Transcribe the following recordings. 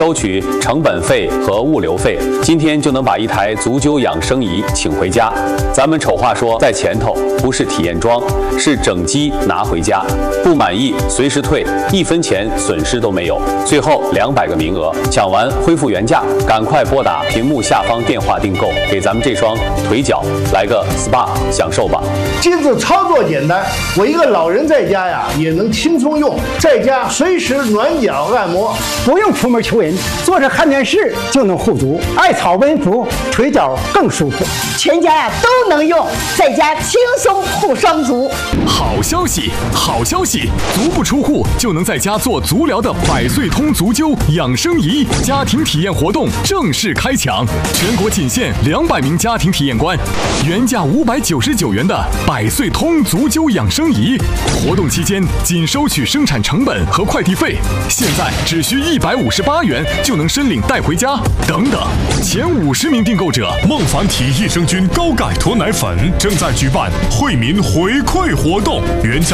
收取成本费和物流费，今天就能把一台足灸养生仪请回家。咱们丑话说在前头，不是体验装，是整机拿回家。不满意随时退，1分钱损失都没有。最后200个名额，抢完恢复原价，赶快拨打屏幕下方电话订购，给咱们这双腿脚来个 SPA 享受吧。 机子操作简单，我一个老人在家呀也能轻松用，在家随时暖脚按摩， 不用出门求人，坐着看电视就能护足，艾草温敷，腿脚更舒服。 全家呀都能用，在家轻松护双足。 好消息，好消息！足不出户就能在家做足疗的百岁通足灸养生仪家庭体验活动正式开抢，全国仅限200名家庭体验官，原价599元的百岁通足灸养生仪，活动期间仅收取生产成本和快递费，现在只需158元就能申领带回家。等等，前50名订购者， 孟凡体益生菌高钙脱奶粉正在举办惠民回馈活动，原价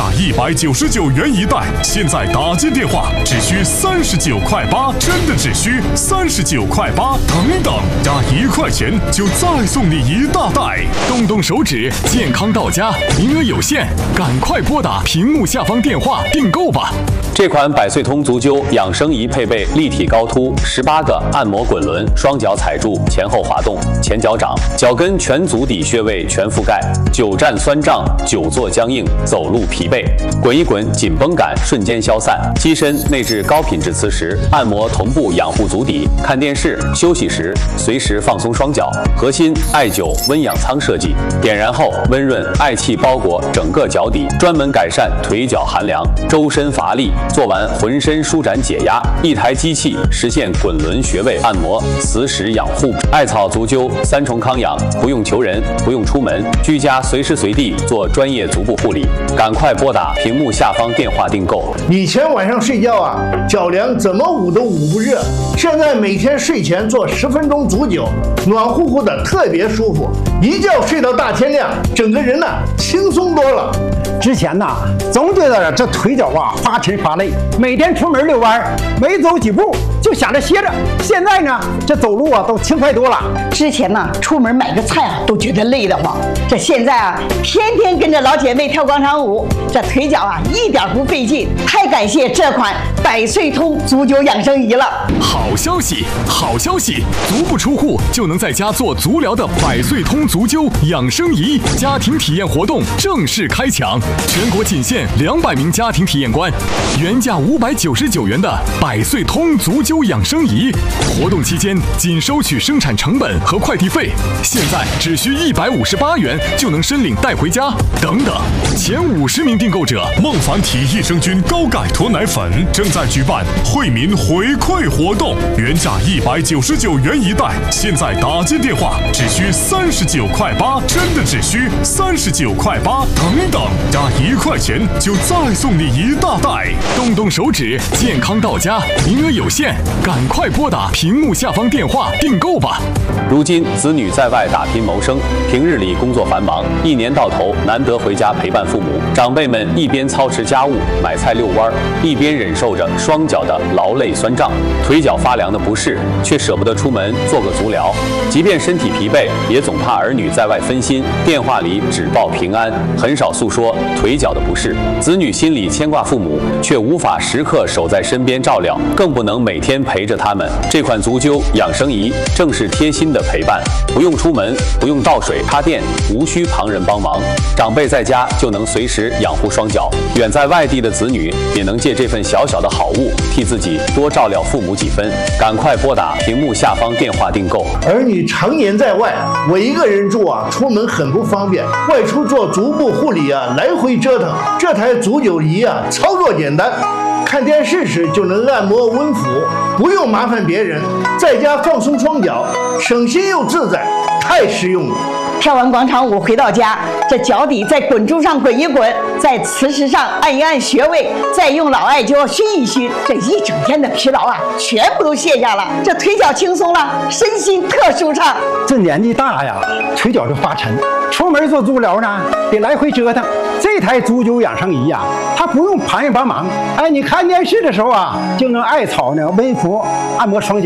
199元一袋，现在打进电话只需39.8块，真的只需39.8块，等等，加1块钱就再送你一大袋。 动动手指，健康到家，名额有限，赶快拨打屏幕下方电话订购吧。 这款百岁通足灸养生仪配备立体高凸18个按摩滚轮，双脚踩住，前后滑动，前脚掌，脚跟全足底穴位全覆盖，久站酸胀，久坐僵硬，走路疲惫，滚一滚，紧绷感瞬间消散。机身内置高品质磁石，按摩同步养护足底，看电视、休息时随时放松双脚。核心艾灸温养舱设计，点燃后温润，艾气包裹整个脚底，专门改善腿脚寒凉、周身乏力。做完浑身舒展解压，一台机器实现滚轮穴位按摩、磁石养护。艾草足灸3重康养，不用求人，不用出门，居家随时随地做专业足部护理。赶快拨打屏幕下方电话订购。 以前晚上睡觉啊，脚凉怎么捂都捂不热，现在每天睡前做10分钟足灸，暖乎乎的，特别舒服，一觉睡到大天亮，整个人呢轻松多了。 之前呐，总觉得这腿脚啊发沉发累，每天出门遛弯，没走几步就想着歇着。现在呢，这走路啊都轻快多了。 之前呢，出门买个菜啊都觉得累得慌，这现在啊，天天跟着老姐妹跳广场舞，这腿脚啊一点不费劲。太感谢这款百岁通足灸养生仪了。 好消息，好消息！足不出户就能在家做足疗的百岁通足灸养生仪家庭体验活动正式开抢，全国仅限200名家庭体验官，原价599元的百岁通足灸养生仪，活动期间仅收取生产成本和快递费，现在只需158元就能申领带回家。等等，前50名订购者， 孟凡体益生菌高钙脱奶粉正在举办惠民回馈活动，原价199元一袋，现在打进电话只需39.8块，真的只需39.8块，等等，加1块钱就再送你一大袋。 动动手指，健康到家，名额有限，赶快拨打屏幕下方电话订购吧。 如今子女在外打拼谋生，平日里工作繁忙，一年到头难得回家陪伴父母，长辈们一边操持家务、买菜遛弯，一边忍受着双脚的劳累酸胀、腿脚发凉的不适，却舍不得出门做个足疗。即便身体疲惫，也总怕儿女在外分心，电话里只报平安，很少诉说腿脚的不适。子女心里牵挂父母，却无法时刻守在身边照料，更不能每天陪着他们。这款足灸养生仪正是贴心的陪伴，不用出门，不用倒水插电，无需旁人帮忙，长辈在家就能随时养护双脚。远在外地的子女也能借这份小小的好物，替自己多照料父母几分。赶快拨打屏幕下方电话订购。 儿女常年在外，我一个人住啊，出门很不方便，外出做足部护理啊，来回折腾。这台足灸仪啊，操作简单，看电视时就能按摩温敷，不用麻烦别人，在家放松双脚，省心又自在，太实用了。 跳完广场舞回到家，这脚底在滚珠上滚一滚，在磁石上按一按穴位，再用老艾灸熏一熏，这一整天的疲劳啊，全部都卸下了，这腿脚轻松了，身心特舒畅。 这年纪大呀，腿脚就发沉，出门做足疗呢，得来回折腾。这台足灸养生仪呀，它不用旁人帮忙，哎，你看电视的时候啊，就能艾草呢温敷按摩双脚。